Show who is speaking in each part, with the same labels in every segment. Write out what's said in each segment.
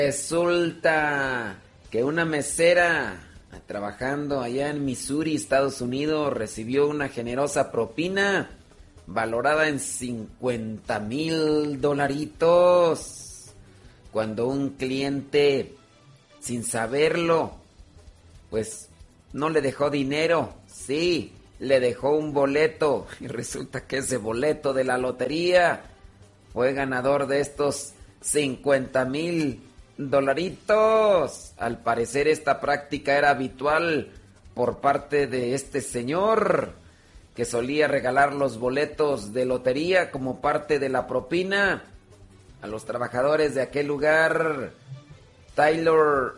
Speaker 1: Resulta que una mesera trabajando allá en Missouri, Estados Unidos, recibió una generosa propina valorada en $50,000 cuando un cliente, sin saberlo, pues no le dejó dinero, sí, le dejó un boleto y resulta que ese boleto de la lotería fue ganador de estos $50,000. Al parecer esta práctica era habitual por parte de este señor que solía regalar los boletos de lotería como parte de la propina a los trabajadores de aquel lugar. Taylor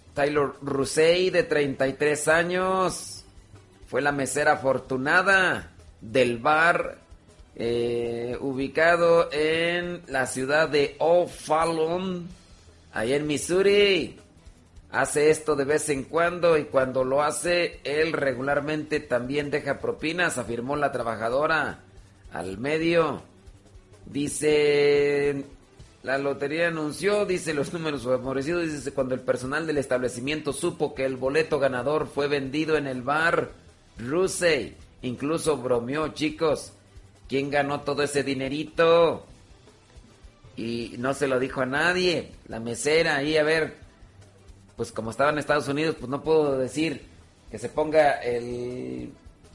Speaker 1: Rusey, de 33 años, fue la mesera afortunada del bar ubicado en la ciudad de O'Fallon, allá en Missouri. Hace esto de vez en cuando y cuando lo hace, él regularmente también deja propinas, afirmó la trabajadora al medio. Dice, la lotería anunció, dice, los números favorecidos, dice, cuando el personal del establecimiento supo que el boleto ganador fue vendido en el bar, Rusey incluso bromeó, chicos, ¿quién ganó todo ese dinerito? Y no se lo dijo a nadie. La mesera ahí, a ver, pues como estaba en Estados Unidos, pues no puedo decir que se ponga el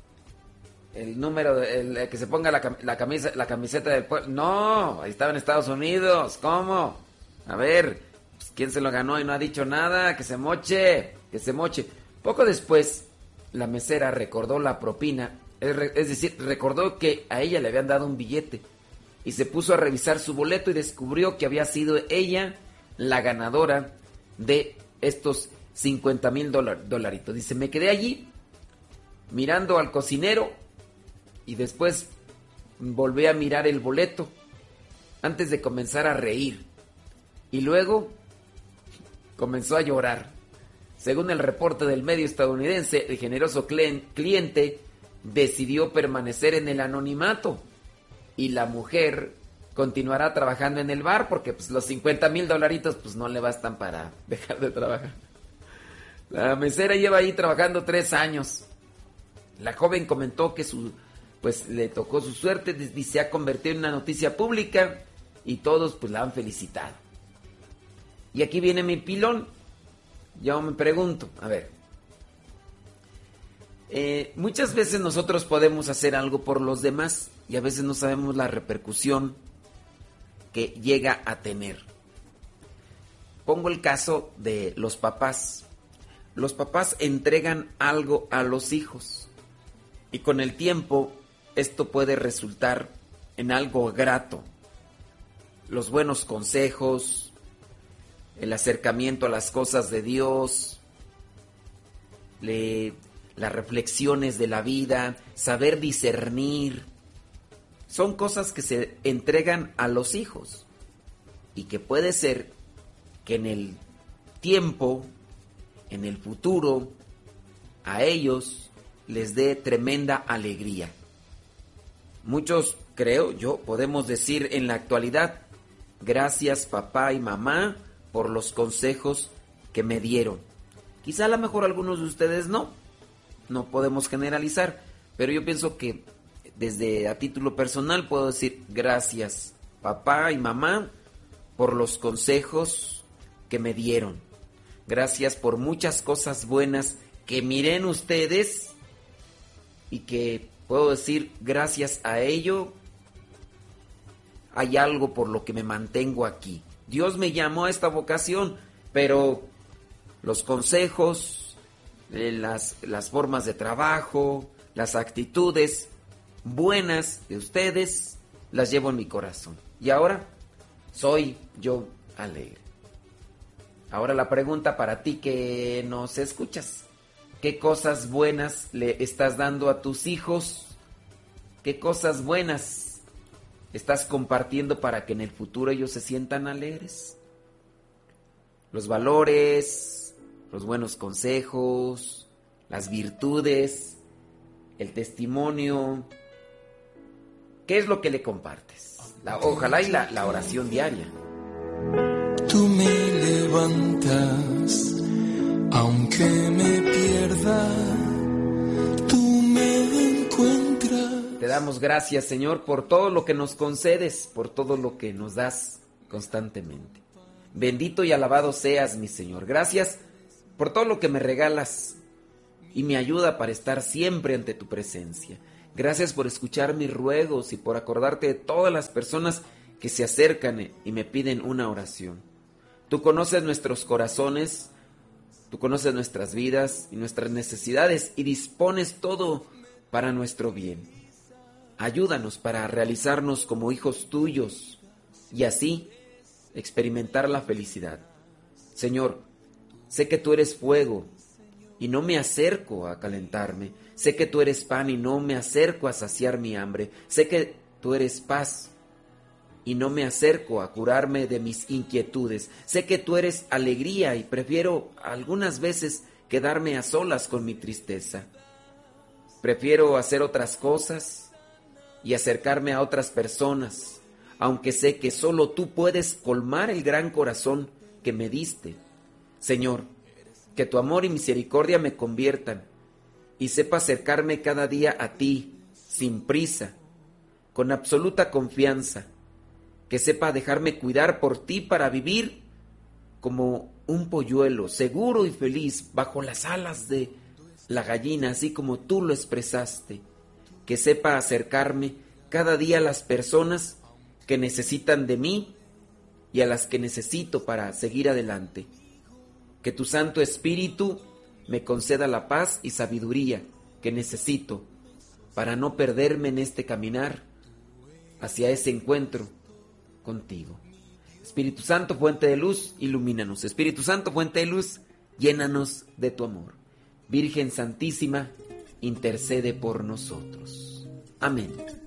Speaker 1: número, que se ponga la camiseta del pueblo. No, ahí estaba en Estados Unidos. ¿Cómo? A ver, pues, ¿quién se lo ganó y no ha dicho nada? Que se moche, que se moche. Poco después, la mesera recordó la propina, es decir, recordó que a ella le habían dado un billete. Y se puso a revisar su boleto y descubrió que había sido ella la ganadora de estos $50,000. Dice, me quedé allí mirando al cocinero y después volví a mirar el boleto antes de comenzar a reír. Y luego comenzó a llorar. Según el reporte del medio estadounidense, el generoso cliente decidió permanecer en el anonimato. Y la mujer continuará trabajando en el bar porque pues, los $50,000 pues no le bastan para dejar de trabajar. La mesera lleva ahí trabajando 3 años. La joven comentó que pues le tocó su suerte y se ha convertido en una noticia pública y todos pues la han felicitado. Y aquí viene mi pilón. Yo me pregunto, a ver. Muchas veces nosotros podemos hacer algo por los demás y a veces no sabemos la repercusión que llega a tener. Pongo el caso de los papás. Los papás entregan algo a los hijos y con el tiempo esto puede resultar en algo grato. Los buenos consejos, el acercamiento a las cosas de Dios, las reflexiones de la vida, saber discernir, son cosas que se entregan a los hijos y que puede ser que en el tiempo, en el futuro, a ellos les dé tremenda alegría. Muchos, creo yo, podemos decir en la actualidad, gracias papá y mamá por los consejos que me dieron. Quizá a lo mejor algunos de ustedes no podemos generalizar, pero yo pienso que desde a título personal puedo decir gracias papá y mamá por los consejos que me dieron. Gracias por muchas cosas buenas que miren ustedes y que puedo decir gracias a ello hay algo por lo que me mantengo aquí. Dios me llamó a esta vocación, pero los consejos, las formas de trabajo, las actitudes buenas de ustedes, las llevo en mi corazón. Y ahora soy yo alegre. Ahora la pregunta para ti que nos escuchas. ¿Qué cosas buenas le estás dando a tus hijos? ¿Qué cosas buenas estás compartiendo para que en el futuro ellos se sientan alegres? Los valores, los buenos consejos, las virtudes, el testimonio. ¿Qué es lo que le compartes? Ojalá y la oración diaria.
Speaker 2: Tú me levantas, aunque me pierda, tú me encuentras.
Speaker 1: Te damos gracias, Señor, por todo lo que nos concedes, por todo lo que nos das constantemente. Bendito y alabado seas, mi Señor. Gracias por todo lo que me regalas y me ayuda para estar siempre ante tu presencia. Gracias por escuchar mis ruegos y por acordarte de todas las personas que se acercan y me piden una oración. Tú conoces nuestros corazones, tú conoces nuestras vidas y nuestras necesidades y dispones todo para nuestro bien. Ayúdanos para realizarnos como hijos tuyos y así experimentar la felicidad. Señor, sé que tú eres fuego y no me acerco a calentarme. Sé que tú eres pan y no me acerco a saciar mi hambre. Sé que tú eres paz y no me acerco a curarme de mis inquietudes. Sé que tú eres alegría y prefiero algunas veces quedarme a solas con mi tristeza. Prefiero hacer otras cosas y acercarme a otras personas, aunque sé que solo tú puedes colmar el gran corazón que me diste. Señor, que tu amor y misericordia me conviertan y sepa acercarme cada día a ti, sin prisa, con absoluta confianza, que sepa dejarme cuidar por ti para vivir como un polluelo, seguro y feliz, bajo las alas de la gallina, así como tú lo expresaste, que sepa acercarme cada día a las personas que necesitan de mí y a las que necesito para seguir adelante. Que tu Santo Espíritu me conceda la paz y sabiduría que necesito para no perderme en este caminar hacia ese encuentro contigo. Espíritu Santo, fuente de luz, ilumínanos. Espíritu Santo, fuente de luz, llénanos de tu amor. Virgen Santísima, intercede por nosotros. Amén.